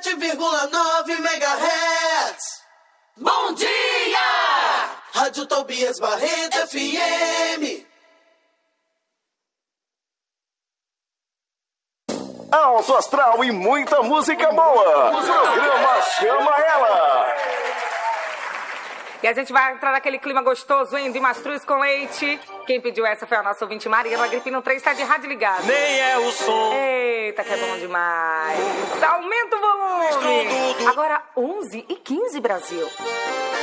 107,9 MHz. Bom dia! Rádio Tobias Barreto FM. Alto astral e muita música boa. O programa Chama Ela. E a gente vai entrar naquele clima gostoso, hein? De mastruz com leite. Quem pediu essa foi a nossa ouvinte Maria. A Agripino 3 está de rádio ligado. Nem é o som. Eita, que é bom demais. Aumenta o volume. Agora 11h15, Brasil.